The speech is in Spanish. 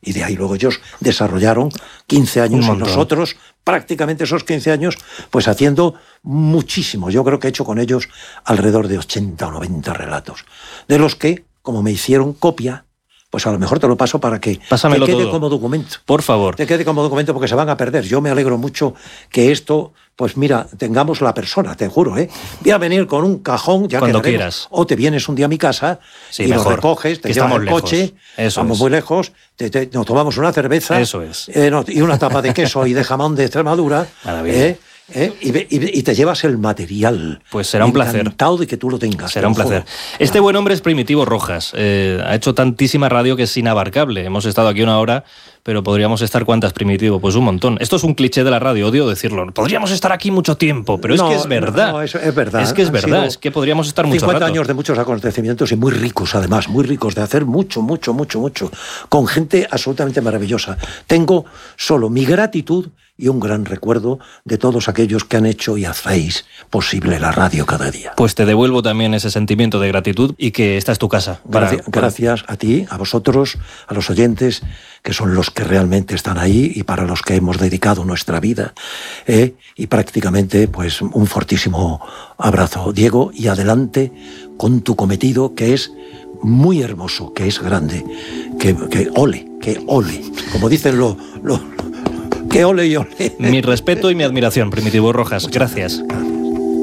Y de ahí luego ellos desarrollaron 15 años y nosotros prácticamente esos 15 años pues haciendo muchísimo. Yo creo que he hecho con ellos alrededor de 80 o 90 relatos, de los que, como me hicieron copia, pues a lo mejor te lo paso para que Pásamelo te quede todo, como documento. Por favor. Te quede como documento porque se van a perder. Yo me alegro mucho que esto, pues mira, tengamos la persona, te juro, Voy a venir con un cajón, ya cuando quedaremos. quieras. O te vienes un día a mi casa y mejor. lo recoges, te llevas el coche, vamos muy lejos, nos tomamos una cerveza. Eso es. Y una tapa de queso y de jamón de Extremadura. Maravilla. Y te llevas el material. Pues será un placer. Encantado de que tú lo tengas. Será un placer. Este buen hombre es Primitivo Rojas. Ha hecho tantísima radio que es inabarcable. Hemos estado aquí una hora, pero podríamos estar ¿cuántas, Primitivo? Pues un montón. Esto es un cliché de la radio, odio decirlo. Podríamos estar aquí mucho tiempo, pero es que es verdad. No, es verdad. Es que es verdad, es que podríamos estar mucho 50 rato. años de muchos acontecimientos y muy ricos, además, muy ricos, de hacer mucho, con gente absolutamente maravillosa. Tengo solo mi gratitud y un gran recuerdo de todos aquellos que han hecho y hacéis posible la radio cada día. Pues te devuelvo también ese sentimiento de gratitud y que esta es tu casa. Gracias a ti, a vosotros, a los oyentes, que son los que realmente están ahí y para los que hemos dedicado nuestra vida. Y prácticamente, pues, un fortísimo abrazo, Diego, y adelante con tu cometido, que es muy hermoso, que es grande, que ole, como dicen que ole y ole. Mi respeto y mi admiración, Primitivo Rojas. Gracias.